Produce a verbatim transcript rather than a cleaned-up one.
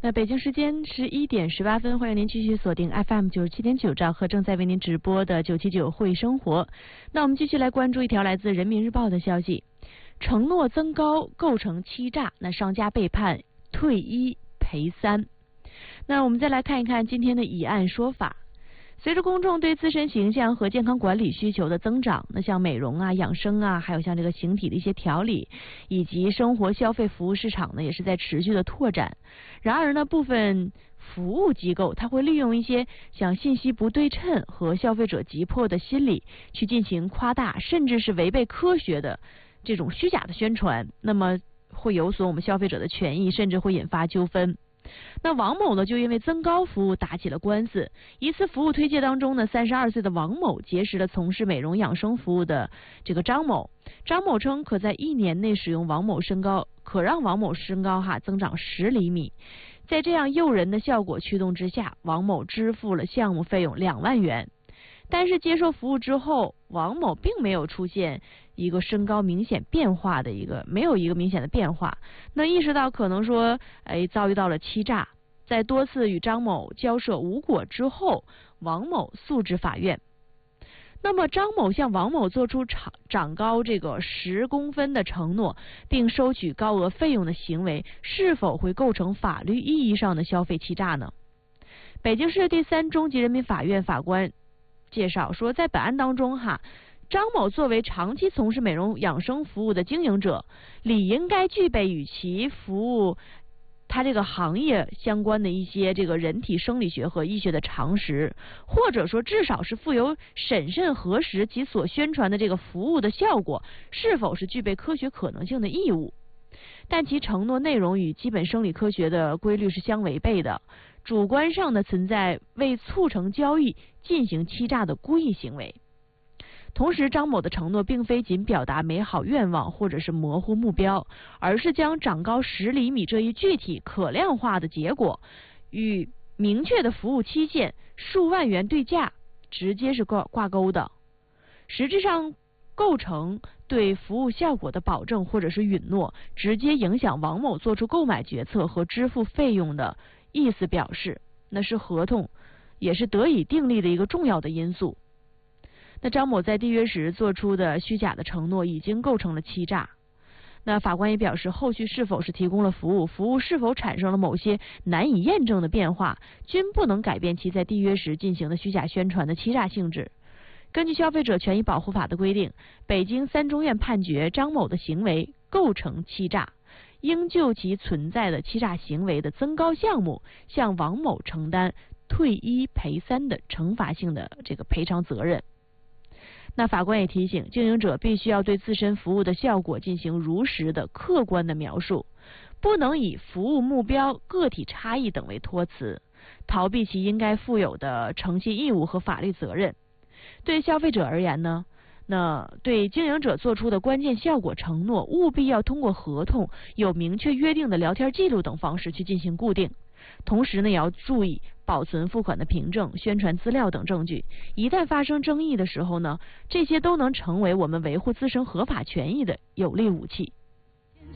那北京时间十一点十八分，欢迎您继续锁定 F M 九十七点九兆赫，正在为您直播的九七九会生活。那我们继续来关注一条来自人民日报的消息：承诺增高构成欺诈，那商家被判退一赔三。那我们再来看一看今天的以案说法。随着公众对自身形象和健康管理需求的增长，那像美容啊、养生啊，还有像这个形体的一些调理，以及生活消费服务市场呢，也是在持续的拓展。然而呢，部分服务机构它会利用一些像信息不对称和消费者急迫的心理，去进行夸大甚至是违背科学的这种虚假的宣传，那么会有损我们消费者的权益，甚至会引发纠纷。那王某呢，就因为增高服务打起了官司。一次服务推介当中呢，三十二岁的王某结识了从事美容养生服务的这个张某。张某称，可在一年内使用王某身高，可让王某身高哈增长十厘米。在这样诱人的效果驱动之下，王某支付了项目费用两万元。但是接受服务之后，王某并没有出现一个身高明显变化的一个没有一个明显的变化。那意识到可能说，哎，遭遇到了欺诈，在多次与张某交涉无果之后，王某诉至法院。那么张某向王某做出长长高这个十公分的承诺，并收取高额费用的行为，是否会构成法律意义上的消费欺诈呢？北京市第三中级人民法院法官介绍说，在本案当中哈，张某作为长期从事美容养生服务的经营者，理应该具备与其服务他这个行业相关的一些这个人体生理学和医学的常识，或者说至少是负有审慎核实其所宣传的这个服务的效果是否是具备科学可能性的义务。但其承诺内容与基本生理科学的规律是相违背的，主观上的存在为促成交易进行欺诈的故意行为。同时，张某的承诺并非仅表达美好愿望或者是模糊目标，而是将长高十厘米这一具体可量化的结果与明确的服务期限数万元对价直接是挂挂钩的，实质上构成对服务效果的保证或者是允诺，直接影响王某做出购买决策和支付费用的意思表示，那是合同也是得以订立的一个重要的因素。那张某在缔约时做出的虚假的承诺已经构成了欺诈。那法官也表示，后续是否是提供了服务，服务是否产生了某些难以验证的变化，均不能改变其在缔约时进行的虚假宣传的欺诈性质。根据消费者权益保护法的规定，北京三中院判决张某的行为构成欺诈，应就其存在的欺诈行为的增高项目，向王某承担退一赔三的惩罚性的这个赔偿责任。那法官也提醒，经营者必须要对自身服务的效果进行如实的客观的描述，不能以服务目标、个体差异等为托词，逃避其应该负有的诚信义务和法律责任。对消费者而言呢，那对经营者做出的关键效果承诺，务必要通过合同、有明确约定的聊天记录等方式去进行固定。同时呢，也要注意保存付款的凭证、宣传资料等证据。一旦发生争议的时候呢，这些都能成为我们维护自身合法权益的有力武器。